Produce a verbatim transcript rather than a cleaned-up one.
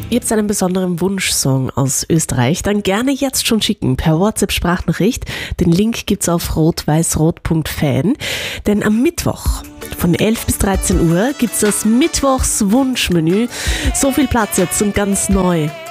Ihr habt einen besonderen Wunschsong aus Österreich, dann gerne jetzt schon schicken per WhatsApp-Sprachnachricht. Den Link gibt's auf rot weiß rot punkt fan. Denn am Mittwoch von elf bis dreizehn Uhr gibt's das Mittwochswunschmenü. So viel Platz jetzt und ganz neu.